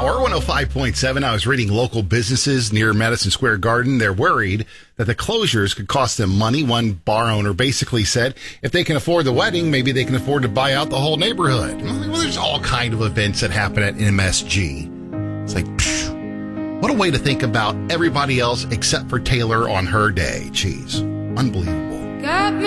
Power 105.7. I was reading local businesses near Madison Square Garden. They're worried that the closures could cost them money. One bar owner basically said if they can afford the wedding, maybe they can afford to buy out the whole neighborhood. Well, there's all kind of events that happen at MSG. It's like, phew, what a way to think about everybody else except for Taylor on her day. Jeez, unbelievable.